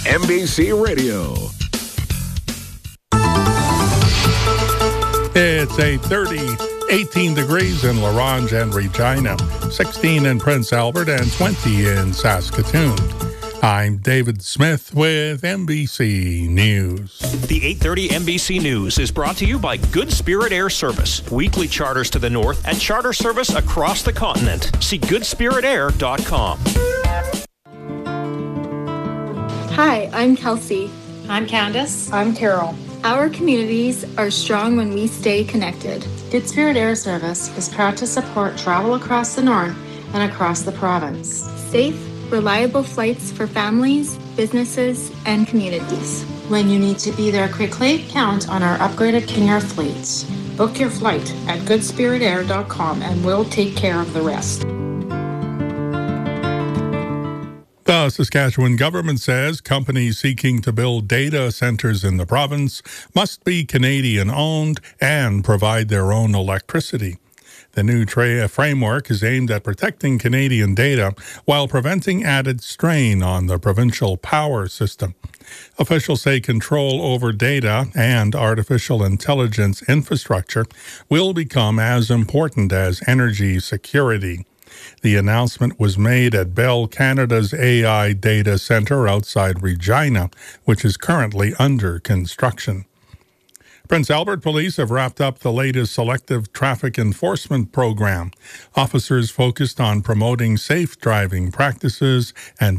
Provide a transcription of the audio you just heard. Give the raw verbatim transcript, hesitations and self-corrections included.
N B C Radio. It's eight thirty, eighteen degrees in La Ronge and Regina, sixteen in Prince Albert, and twenty in Saskatoon. I'm David Smith with N B C News. The eight thirty N B C News is brought to you by Good Spirit Air Service. Weekly charters to the north and charter service across the continent. See good spirit air dot com. Hi, I'm Kelsey. I'm Candace. I'm Carol. Our communities are strong when we stay connected. Good Spirit Air Service is proud to support travel across the north and across the province. Safe, reliable flights for families, businesses, and communities. When you need to be there quickly, count on our upgraded King Air fleet. Book your flight at good spirit air dot com and we'll take care of the rest. The Saskatchewan government says companies seeking to build data centers in the province must be Canadian-owned and provide their own electricity. The new tra- framework is aimed at protecting Canadian data while preventing added strain on the provincial power system. Officials say control over data and artificial intelligence infrastructure will become as important as energy security. The announcement was made at Bell Canada's A I data center outside Regina, which is currently under construction. Prince Albert Police have wrapped up the latest selective traffic enforcement program. Officers focused on promoting safe driving practices and